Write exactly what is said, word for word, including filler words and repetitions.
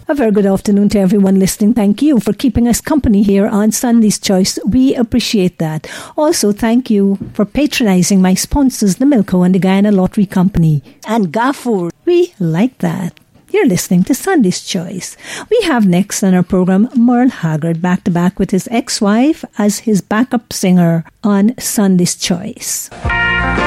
A very good afternoon to everyone listening. Thank you for keeping us company here on Sunday's Choice. We appreciate that. Also, thank you for patronizing my sponsors, the Milko and the Guyana Lottery Company. And Gaffur. We like that. You're listening to Sunday's Choice. We have next on our program Merle Haggard back to back with his ex-wife as his backup singer on Sunday's Choice.